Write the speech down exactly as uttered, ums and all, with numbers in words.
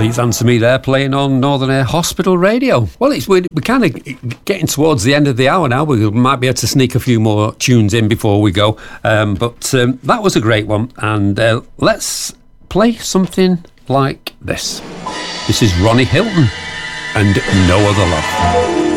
Please Answer Me there, playing on Northern Air Hospital Radio. Well, it's we're, we're kind of getting towards the end of the hour now. We might be able to sneak a few more tunes in before we go. Um, but um, that was a great one. And uh, let's play something like this. This is Ronnie Hilton and No Other Love.